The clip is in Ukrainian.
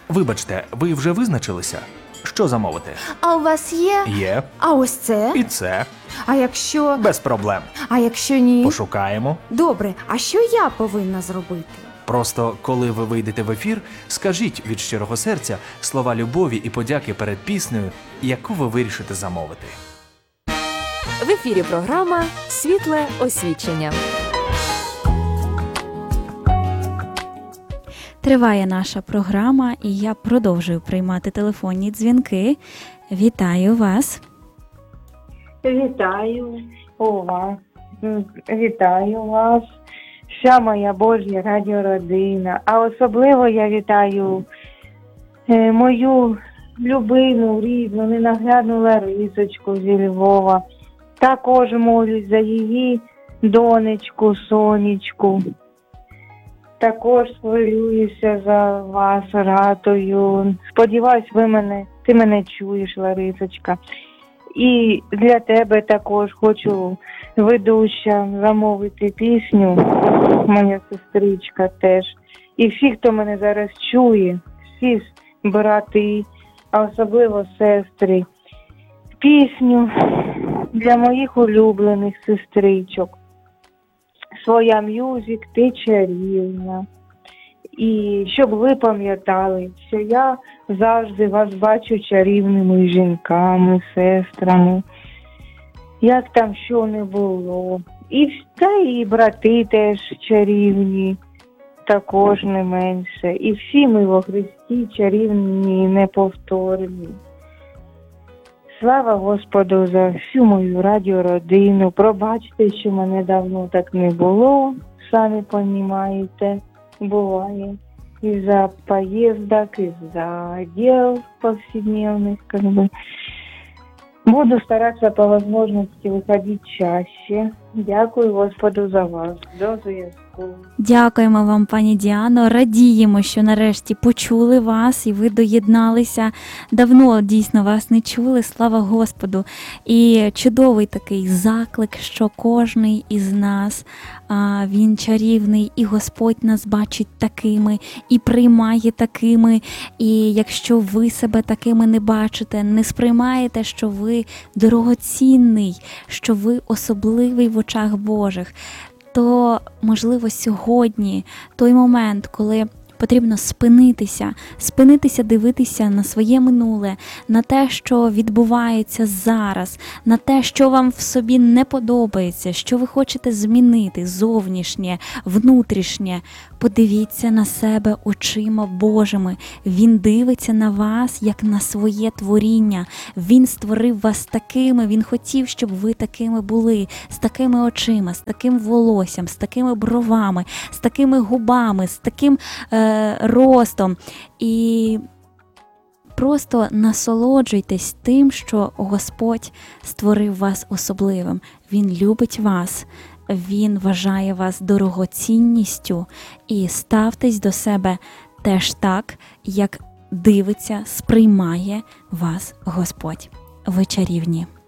Вибачте, ви вже визначилися? Що замовити? А у вас є? Є. А ось це? І це. А якщо... Без проблем. А якщо ні? Пошукаємо. Добре, а що я повинна зробити? Просто, коли ви вийдете в ефір, скажіть від щирого серця слова любові і подяки перед піснею, яку ви вирішите замовити. В ефірі програма «Світле освічення». Триває наша програма, і я продовжую приймати телефонні дзвінки. Вітаю вас. Вітаю у вас. Вітаю вас. Вся моя Божя радіородина. А особливо я вітаю мою любину, рідну, ненаглядну Ларисочку зі Львова. Також молюсь за її донечку, Сонечку. Також хвилююся за вас, ратую. Сподіваюсь, ти мене чуєш, Ларисочка. І для тебе також хочу, ведуща, замовити пісню, моя сестричка теж. І всі, хто мене зараз чує, всі брати, а особливо сестри. Пісню для моїх улюблених сестричок. Своя мюзик, ти чарівна. І щоб ви пам'ятали, що я завжди вас бачу чарівними жінками, сестрами. Як там що не було. І брати теж чарівні, також не менше. І всі ми во Христі чарівні і неповторні. Слава Господу за всю мою радіородину. Пробачте, що мене давно так не було, самі розумієте, буває. Из-за поездок, из-за дел повседневных, Буду стараться по возможности выходить чаще. Дякую Господу за вас. До зв'язку. Дякуємо вам, пані Діано. Радіємо, що нарешті почули вас і ви доєдналися. Давно дійсно вас не чули, слава Господу. І чудовий такий заклик, що кожний із нас, він чарівний, і Господь нас бачить такими, і приймає такими. І якщо ви себе такими не бачите, не сприймаєте, що ви дорогоцінний, що ви особливий в очах Божих, то, можливо, сьогодні той момент, коли потрібно спинитися, дивитися на своє минуле, на те, що відбувається зараз, на те, що вам в собі не подобається, що ви хочете змінити зовнішнє, внутрішнє. Подивіться на себе очима Божими. Він дивиться на вас, як на своє творіння. Він створив вас такими, він хотів, щоб ви такими були, з такими очима, з таким волоссям, з такими бровами, з такими губами, з таким ростом. І просто насолоджуйтесь тим, що Господь створив вас особливим. Він любить вас. Він вважає вас дорогоцінністю, і ставтесь до себе теж так, як дивиться, сприймає вас Господь. Ви чарівні.